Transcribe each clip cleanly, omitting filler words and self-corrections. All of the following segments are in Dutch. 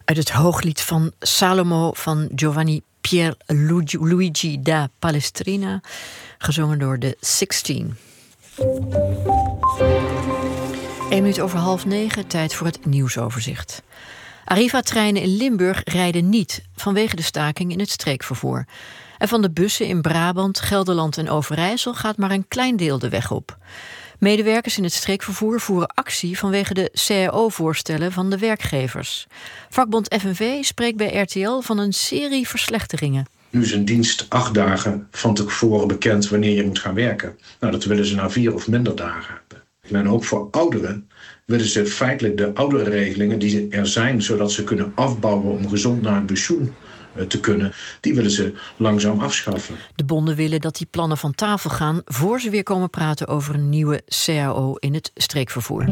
Uit het Hooglied van Salomo van Giovanni Pierluigi da Palestrina, gezongen door de 16. 8:01, tijd voor het nieuwsoverzicht. Arriva-treinen in Limburg rijden niet vanwege de staking in het streekvervoer. En van de bussen in Brabant, Gelderland en Overijssel gaat maar een klein deel de weg op. Medewerkers in het streekvervoer voeren actie vanwege de CAO-voorstellen van de werkgevers. Vakbond FNV spreekt bij RTL van een serie verslechteringen. Nu is een dienst 8 dagen van tevoren bekend wanneer je moet gaan werken. Nou, dat willen ze na 4 of minder dagen hebben. En ook voor ouderen willen ze feitelijk de ouderenregelingen die er zijn, zodat ze kunnen afbouwen om gezond naar een pensioen te kunnen, die willen ze langzaam afschaffen. De bonden willen dat die plannen van tafel gaan voor ze weer komen praten over een nieuwe CAO in het streekvervoer.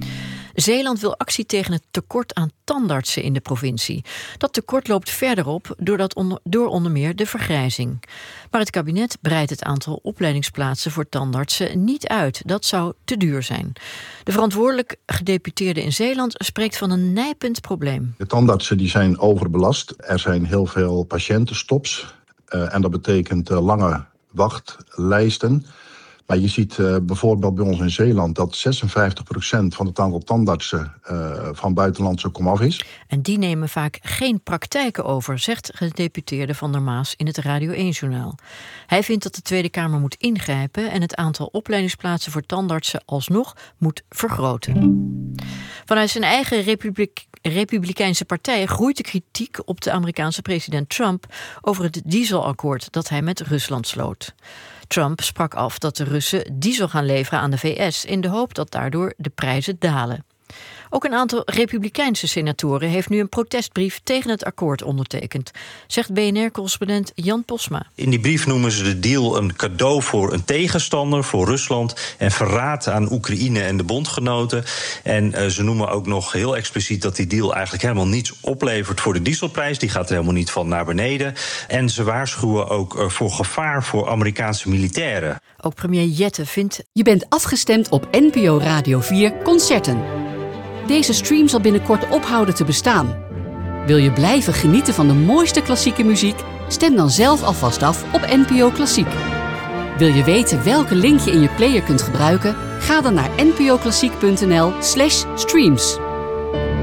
Zeeland wil actie tegen het tekort aan tandartsen in de provincie. Dat tekort loopt verder op door onder meer de vergrijzing. Maar het kabinet breidt het aantal opleidingsplaatsen voor tandartsen niet uit. Dat zou te duur zijn. De verantwoordelijk gedeputeerde in Zeeland spreekt van een nijpend probleem. De tandartsen die zijn overbelast. Er zijn heel veel patiëntenstops. En dat betekent lange wachtlijsten. Maar je ziet bijvoorbeeld bij ons in Zeeland dat 56% van het aantal tandartsen van buitenlandse komaf is. En die nemen vaak geen praktijken over, zegt gedeputeerde Van der Maas in het Radio 1-journaal. Hij vindt dat de Tweede Kamer moet ingrijpen en het aantal opleidingsplaatsen voor tandartsen alsnog moet vergroten. Vanuit zijn eigen Republikeinse partij groeit de kritiek op de Amerikaanse president Trump over het dieselakkoord dat hij met Rusland sloot. Trump sprak af dat de Russen diesel gaan leveren aan de VS in de hoop dat daardoor de prijzen dalen. Ook een aantal Republikeinse senatoren heeft nu een protestbrief tegen het akkoord ondertekend, zegt BNR-correspondent Jan Posma. In die brief noemen ze de deal een cadeau voor een tegenstander, voor Rusland, en verraad aan Oekraïne en de bondgenoten. En ze noemen ook nog heel expliciet dat die deal eigenlijk helemaal niets oplevert voor de dieselprijs. Die gaat er helemaal niet van naar beneden. En ze waarschuwen ook voor gevaar voor Amerikaanse militairen. Ook premier Jette vindt... Je bent afgestemd op NPO Radio 4 Concerten. Deze stream zal binnenkort ophouden te bestaan. Wil je blijven genieten van de mooiste klassieke muziek? Stem dan zelf alvast af op NPO Klassiek. Wil je weten welke link je in je player kunt gebruiken? Ga dan naar npoklassiek.nl/streams.